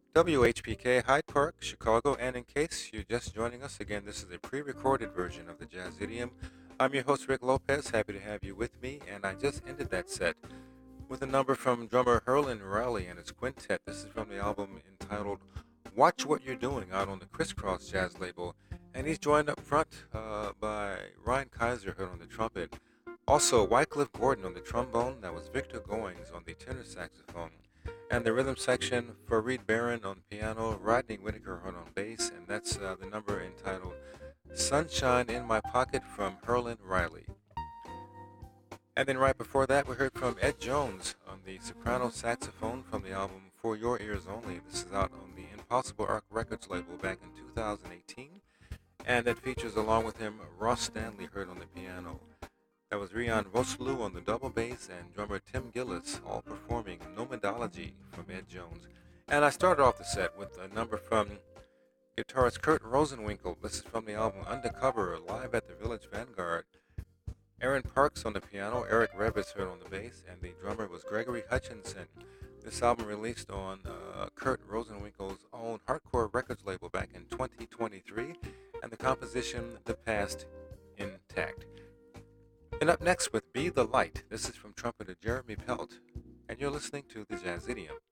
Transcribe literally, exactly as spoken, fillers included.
W H P K Hyde Park, Chicago, and in case you're just joining us again, this is a pre-recorded version of the Jazz Idiom. I'm your host Rick Lopez, happy to have you with me, and I just ended that set with a number from drummer Herlin Riley and his quintet. This is from the album entitled "Watch What You're Doing" out on the Crisscross Jazz label, and he's joined up front uh, by Ryan Kaiser heard on the trumpet. Also, Wycliffe Gordon on the trombone. That was Victor Goings on the tenor saxophone. And the rhythm section, Fareed Baran on piano, Rodney Whitaker on bass, and that's uh, the number entitled Sunshine in My Pocket from Herlin Riley. And then right before that, we heard from Ed Jones on the soprano saxophone from the album For Your Ears Only. This is out on the Impossible Arc Records label back in two thousand eighteen, and it features along with him Ross Stanley heard on the piano. That was Rian Vosloo on the double bass and drummer Tim Gillis, all performing Nomadology from Ed Jones. And I started off the set with a number from guitarist Kurt Rosenwinkel. This is from the album Undercover, live at the Village Vanguard. Aaron Parks on the piano, Eric Revis heard on the bass, and the drummer was Gregory Hutchinson. This album released on uh, Kurt Rosenwinkel's own Hardcore Records label back in twenty twenty-three, and the composition, The Past Intact. And up next with Be the Light. This is from trumpeter Jeremy Pelt, and you're listening to the Jazz Idiom.